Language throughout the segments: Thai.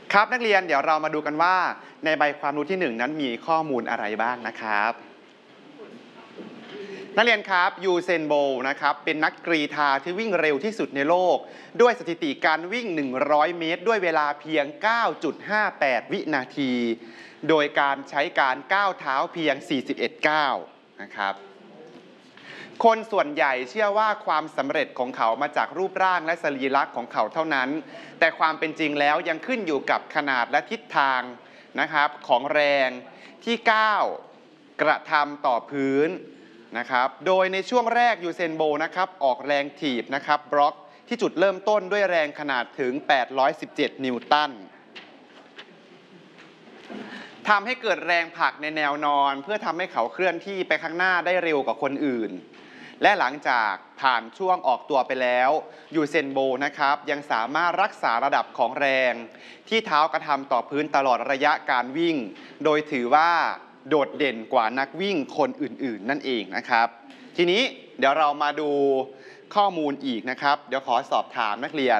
ครับนักเรียนเดี๋ยวเรามาดูกันว่าในใบความรู้ที่1นั้นมีข้อมูลอะไรบ้างนะครับนักเรียนครับยูเซนโบลนะครับเป็นนักกรีฑาที่วิ่งเร็วที่สุดในโลกด้วยสถิติการวิ่ง100 เมตรด้วยเวลาเพียง 9.58 วินาทีโดยการใช้การก้าวเท้าเพียง 41 ก้าวนะครับคนส่วนใหญ่เชื่อว่าความสำเร็จของเขามาจากรูปร่างและสรีระของเขาเท่านั้นแต่ความเป็นจริงแล้วยังขึ้นอยู่กับขนาดและทิศทางนะครับของแรงที่ก้าวกระทำต่อพื้นนะครับโดยในช่วงแรกยูเซนโบนะครับออกแรงถีบนะครับบล็อกที่จุดเริ่มต้นด้วยแรงขนาดถึง 817 นิวตันทำให้เกิดแรงผลักในแนวนอนเพื่อทำให้เขาเคลื่อนที่ไปข้างหน้าได้เร็วกว่าคนอื่นและหลังจากผ่านช่วงออกตัวไปแล้วยูเซนโบนะครับยังสามารถรักษาระดับของแรงที่เท้ากระทำต่อพื้นตลอดระยะการวิ่งโดยถือว่าโดดเด่นกว่านักวิ่งคนอื่นๆนั่นเองนะครับทีนี้เดี๋ยวเรามาดูข้อมูลอีกนะครับเดี๋ยวขอสอบถามนักเรียน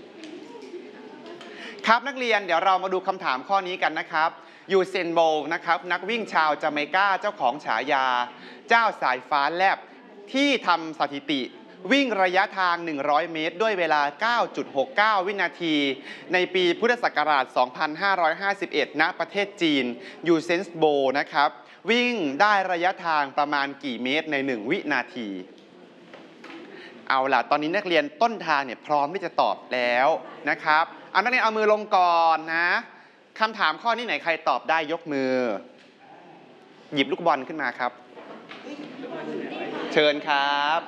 ครับนักเรียนเดี๋ยวเรามาดูคำถามข้อนี้กันนะครับยูเซนโบลนะครับนักวิ่งชาวจาเมกาเจ้าของฉายาเจ้าสายฟ้าแลบที่ทำสถิติวิ่งระยะทาง100 เมตรด้วยเวลา 9.69 วินาทีในปีพุทธศักราช 2551 ณ ประเทศจีนยูเซนโบลนะครับวิ่งได้ระยะทางประมาณกี่เมตรใน1 วินาทีเอาล่ะตอนนี้นักเรียนต้นทางเนี่ยพร้อมที่จะตอบแล้วนะครับเอานักเรียนเอามือลงก่อนนะคำถามข้อนี้ไหนใครตอบได้ยกมือหยิบลูกบอลขึ้นมาครับเชิญครับ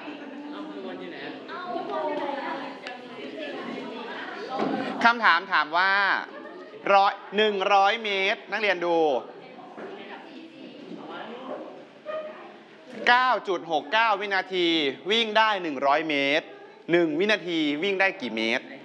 คำถามถามว่า100 เมตรนักเรียนดู 9.69 วินาทีวิ่งได้100 เมตร1 วินาทีวิ่งได้กี่เมตร